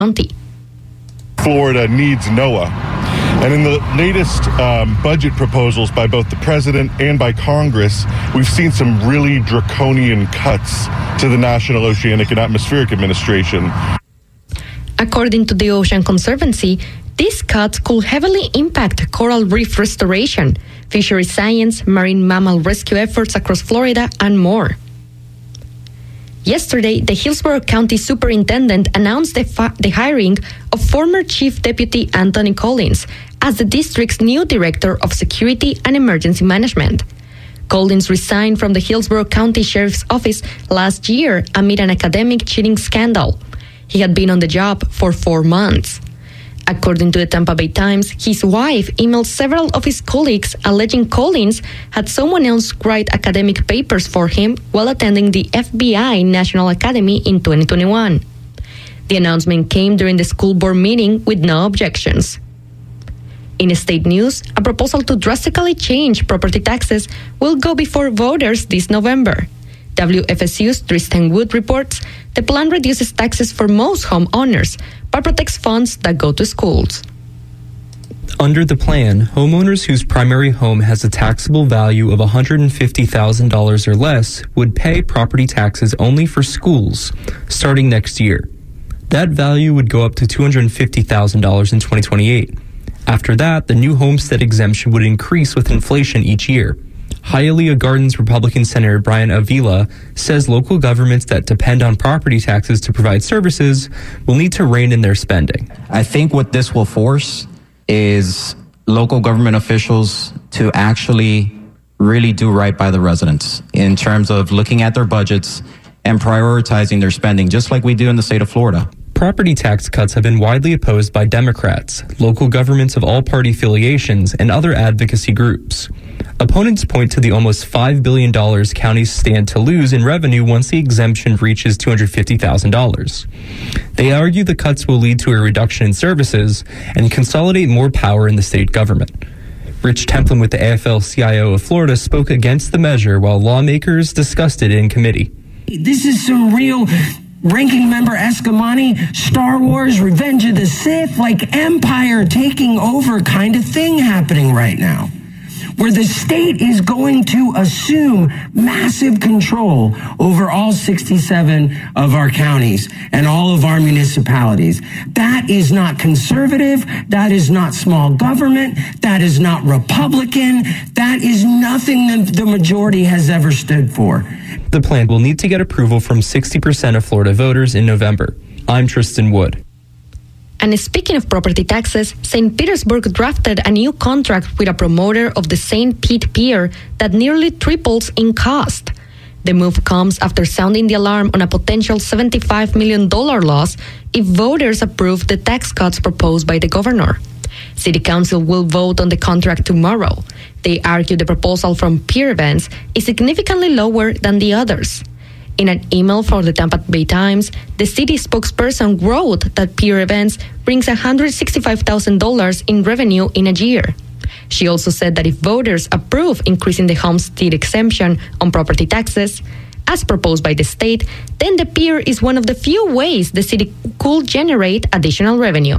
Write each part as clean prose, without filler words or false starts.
County. Florida needs NOAA. And in the latest budget proposals by both the president and by Congress, we've seen some really draconian cuts to the National Oceanic and Atmospheric Administration. According to the Ocean Conservancy, these cuts could heavily impact coral reef restoration, fishery science, marine mammal rescue efforts across Florida, and more. Yesterday, the Hillsborough County Superintendent announced the hiring of former Chief Deputy Anthony Collins as the district's new Director of Security and Emergency Management. Collins resigned from the Hillsborough County Sheriff's Office last year amid an academic cheating scandal. He had been on the job for 4 months. According to the Tampa Bay Times, his wife emailed several of his colleagues alleging Collins had someone else write academic papers for him while attending the FBI National Academy in 2021. The announcement came during the school board meeting with no objections. In state news, a proposal to drastically change property taxes will go before voters this November. WFSU's Tristan Wood reports the plan reduces taxes for most homeowners, but protects funds that go to schools. Under the plan, homeowners whose primary home has a taxable value of $150,000 or less would pay property taxes only for schools, starting next year. That value would go up to $250,000 in 2028. After that, the new homestead exemption would increase with inflation each year. Hialeah Gardens Republican Senator Brian Avila says local governments that depend on property taxes to provide services will need to rein in their spending. I think what this will force is local government officials to actually really do right by the residents in terms of looking at their budgets and prioritizing their spending, just like we do in the state of Florida. Property tax cuts have been widely opposed by Democrats, local governments of all party affiliations, and other advocacy groups. Opponents point to the almost $5 billion counties stand to lose in revenue once the exemption reaches $250,000. They argue the cuts will lead to a reduction in services and consolidate more power in the state government. Rich Templin with the AFL-CIO of Florida spoke against the measure while lawmakers discussed it in committee. This is some real Ranking Member Escamani, Star Wars, Revenge of the Sith, like Empire taking over kind of thing happening right now, where the state is going to assume massive control over all 67 of our counties and all of our municipalities. That is not conservative. That is not small government. That is not Republican. That is nothing that the majority has ever stood for. The plan will need to get approval from 60% of Florida voters in November. I'm Tristan Wood. And speaking of property taxes, St. Petersburg drafted a new contract with a promoter of the St. Pete Pier that nearly triples in cost. The move comes after sounding the alarm on a potential $75 million loss if voters approve the tax cuts proposed by the governor. City Council will vote on the contract tomorrow. They argue the proposal from Pier Events is significantly lower than the others. In an email from the Tampa Bay Times, the city spokesperson wrote that Pier Events brings $165,000 in revenue in a year. She also said that if voters approve increasing the homestead exemption on property taxes, as proposed by the state, then the pier is one of the few ways the city could generate additional revenue.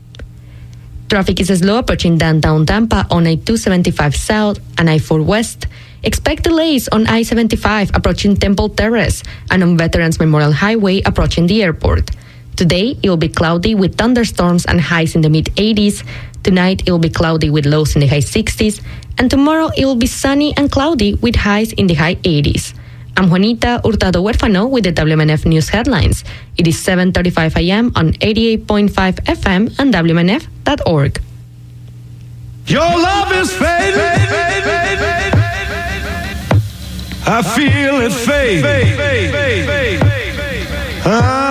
Traffic is slow approaching downtown Tampa on I-275 South and I-4 West. Expect delays on I-75 approaching Temple Terrace and on Veterans Memorial Highway approaching the airport. Today, it will be cloudy with thunderstorms and highs in the mid-80s. Tonight, it will be cloudy with lows in the high 60s. And tomorrow, it will be sunny and cloudy with highs in the high 80s. I'm Juanita Hurtado Huérfano with the WMNF News Headlines. It is 7:35 a.m. on 88.5 FM and WMNF.org. Your love is fading. I feel it fade.